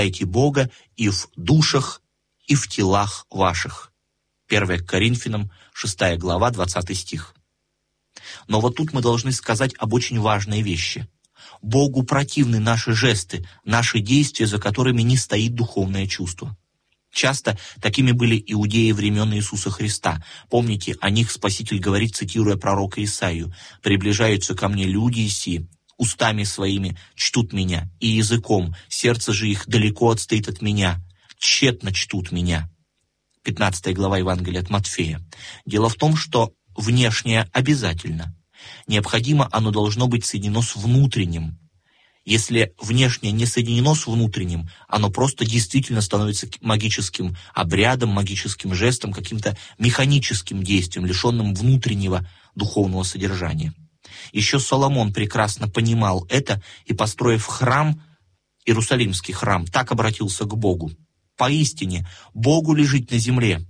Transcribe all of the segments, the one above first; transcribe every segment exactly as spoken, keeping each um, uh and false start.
Бога и в душах, и в телах ваших». первое Коринфянам, шестая глава, двадцатый стих. Но вот тут мы должны сказать об очень важной вещи. Богу противны наши жесты, наши действия, за которыми не стоит духовное чувство. Часто такими были иудеи времен Иисуса Христа. Помните, о них Спаситель говорит, цитируя пророка Исаию: «Приближаются ко мне люди сии, устами своими чтут меня, и языком, сердце же их далеко отстоит от меня, тщетно чтут меня». пятнадцатая глава Евангелия от Матфея. Дело в том, что внешнее обязательно. Необходимо оно должно быть соединено с внутренним. Если внешнее не соединено с внутренним, оно просто действительно становится магическим обрядом, магическим жестом, каким-то механическим действием, лишенным внутреннего духовного содержания. Еще Соломон прекрасно понимал это и, построив храм, Иерусалимский храм, так обратился к Богу: «Поистине, Богу лежит на земле.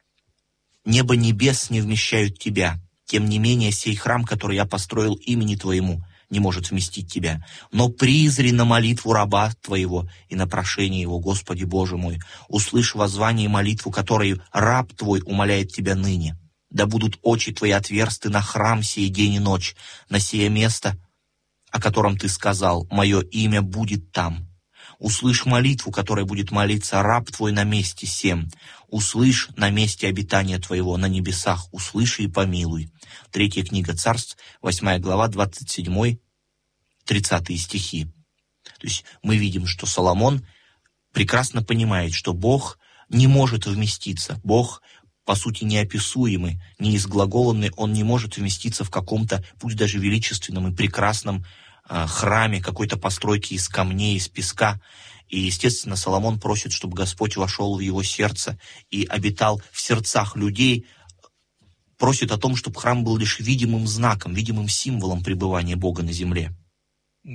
Небо небес не вмещают Тебя. Тем не менее, сей храм, который я построил имени Твоему, не может вместить Тебя. Но призри на молитву раба Твоего и на прошение его, Господи Боже мой. Услышь воззвание и молитву, которой раб Твой умоляет Тебя ныне. Да будут очи Твои отверсты на храм сей день и ночь, на сие место, о котором Ты сказал, мое имя будет там. Услышь молитву, которая будет молиться раб Твой на месте сем. Услышь на месте обитания Твоего, на небесах, услыши и помилуй». Третья книга Царств, восьмая глава, двадцать седьмой тридцатые стихи. То есть мы видим, что Соломон прекрасно понимает, что Бог не может вместиться. Бог, по сути, неописуемый, неизглаголанный, Он не может вместиться в каком-то, пусть даже величественном и прекрасном храме, какой-то постройки из камней, из песка. И, естественно, Соломон просит, чтобы Господь вошел в его сердце и обитал в сердцах людей, просит о том, чтобы храм был лишь видимым знаком, видимым символом пребывания Бога на земле.